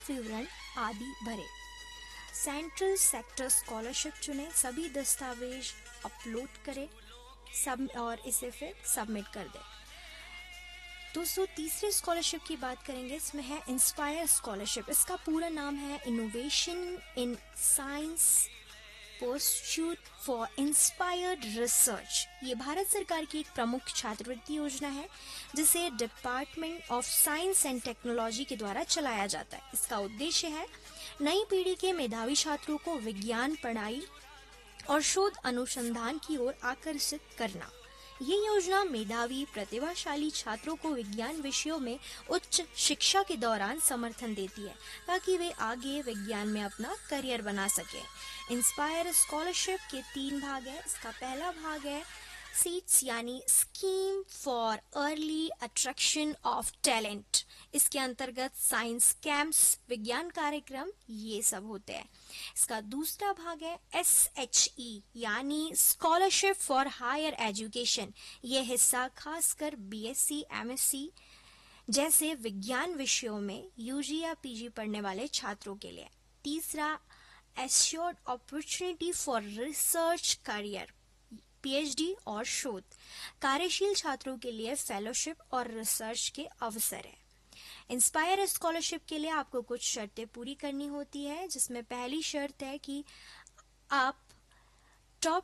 विवरण आदि भरें। सेंट्रल सेक्टर स्कॉलरशिप चुनें, सभी दस्तावेज अपलोड करें और इसे फिर सबमिट कर दें। दोस्तों, तीसरे स्कॉलरशिप की बात करेंगे, इसमें है इंस्पायर स्कॉलरशिप। इसका पूरा नाम है innovation in science pursuit for inspired research. ये भारत सरकार की एक प्रमुख छात्रवृत्ति योजना है जिसे department of science and technology के द्वारा चलाया जाता है। इसका उद्देश्य है नई पीढ़ी के मेधावी छात्रों को विज्ञान पढ़ाई और शोध अनुसंधान की ओर आकर्षित करना। ये योजना मेधावी प्रतिभाशाली छात्रों को विज्ञान विषयों में उच्च शिक्षा के दौरान समर्थन देती है ताकि वे आगे विज्ञान में अपना करियर बना सके। इंस्पायर स्कॉलरशिप के 3 भाग है। इसका पहला भाग है सीट्स यानी scheme for early attraction of talent. इसके अंतर्गत साइंस कैंप्स, विज्ञान कार्यक्रम ये सब होते हैं। इसका दूसरा भाग है SHE यानी स्कॉलरशिप फॉर हायर एजुकेशन। ये हिस्सा खासकर BSc, MSc जैसे विज्ञान विषयों में UG या PG पढ़ने वाले छात्रों के लिए। तीसरा assured opportunity for research career, PhD और शोध, कार्यशील छात्रों के लिए फेलोशिप और रिसर्च के अवसर है। इंस्पायर स्कॉलरशिप के लिए आपको कुछ शर्तें पूरी करनी होती है, जिसमें पहली शर्त है कि आप टॉप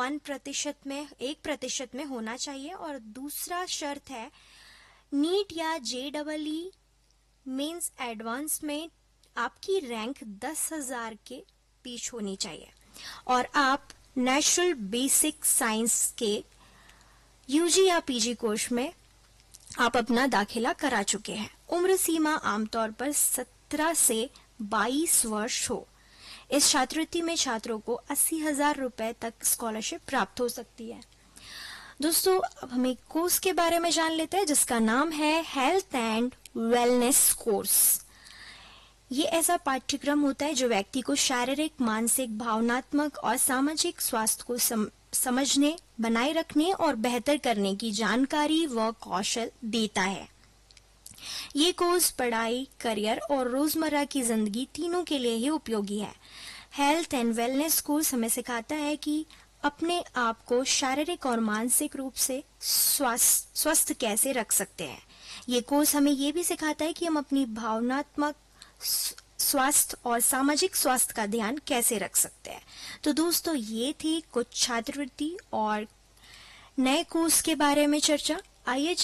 1% में होना चाहिए, और दूसरा शर्त है नीट या JEE मेंस एडवांस में आपकी रैंक 10,000 के बीच होनी चाहिए, और आप नेशनल बेसिक साइंस के UG या PG कोर्स में आप अपना दाखिला करा चुके हैं। उम्र सीमा आमतौर पर 17 से 22 वर्ष हो। इस छात्रवृत्ति में छात्रों को 80,000 रुपए तक स्कॉलरशिप प्राप्त हो सकती है। दोस्तों, अब हम एक कोर्स के बारे में जान लेते हैं जिसका नाम है हेल्थ एंड वेलनेस कोर्स। ये ऐसा पाठ्यक्रम होता है जो व्यक्ति को शारीरिक, मानसिक, भावनात्मक और सामाजिक स्वास्थ्य को समझने, बनाए रखने और बेहतर करने की जानकारी व कौशल देता है। ये कोर्स पढ़ाई, करियर और रोजमर्रा की जिंदगी तीनों के लिए ही उपयोगी है। हेल्थ एंड वेलनेस कोर्स हमें सिखाता है कि अपने आप को शारीरिक और मानसिक रूप से स्वस्थ कैसे रख सकते हैं। ये कोर्स हमें ये भी सिखाता है कि हम अपनी भावनात्मक स्वास्थ्य और सामाजिक स्वास्थ्य का ध्यान कैसे रख सकते हैं। तो दोस्तों, ये थी कुछ छात्रवृत्ति और नए कोर्स के बारे में चर्चा। आइए